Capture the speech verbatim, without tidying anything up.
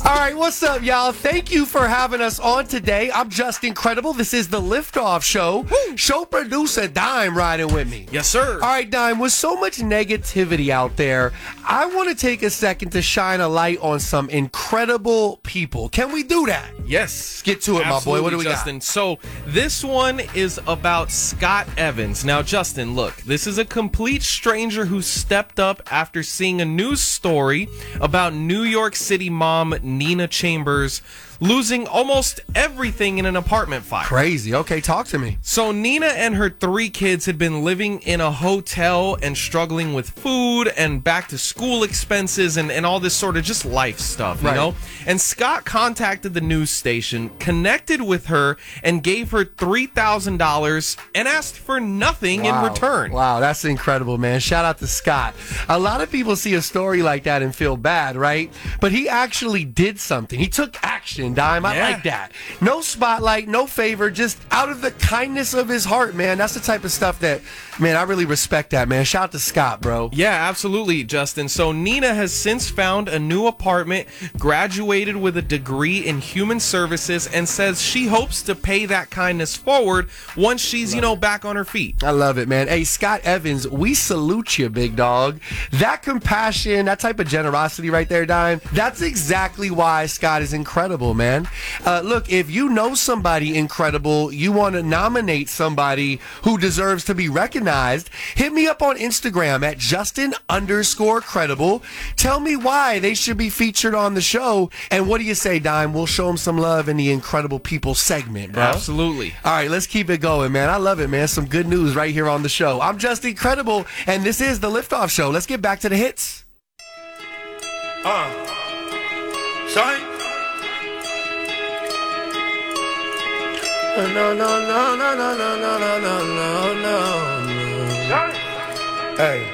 All right, what's up, y'all? Thank you for having us on today. I'm just incredible. This is the Liftoff Show. Woo. Show producer Dime riding with me. Yes, sir. All right, Dime, with so much negativity out there, I want to take a second to shine a light on some incredible people. Can we do that? Yes. Let's get to it, Absolutely, my boy. What do we Justin. got? So this one is about Scott Evans. Now, Justin, look, this is a complete stranger who stepped up after seeing a news story about New York City mom Nina Chambers losing almost everything in an apartment fire. Crazy. Okay, talk to me. So Nina and her three kids had been living in a hotel and struggling with food and back to school expenses and, and all this sort of just life stuff, you Right. know? And Scott contacted the news station, connected with her, and gave her three thousand dollars and asked for nothing Wow. in return. Wow, that's incredible, man. Shout out to Scott. A lot of people see a story like that and feel bad, right? But he actually did something. He took action, Dime. I Yeah. like that. No spotlight, no favor, just out of the kindness of his heart, man. That's the type of stuff that, man, I really respect that, man. Shout out to Scott, bro. Yeah, absolutely, Justin. So Nina has since found a new apartment, graduated with a degree in human services, and says she hopes to pay that kindness forward once she's, you know, back on her feet. I love it, man. Hey, Scott Evans, we salute you, big dog. That compassion, that type of generosity right there, Dime, that's exactly why Scott is incredible, man. Uh, look, if you know somebody incredible, you want to nominate somebody who deserves to be recognized, hit me up on Instagram at Justin underscore credible. Tell me why they should be featured on the show. And what do you say, Dime? We'll show them some love in the Incredible People segment, bro. Absolutely. All right, let's keep it going, man. I love it, man. Some good news right here on the show. I'm Just Incredible, and this is the Liftoff Show. Let's get back to the hits. Uh, sorry. No, no, no, no, no, no, no, no, no, no, no. Sorry. Hey.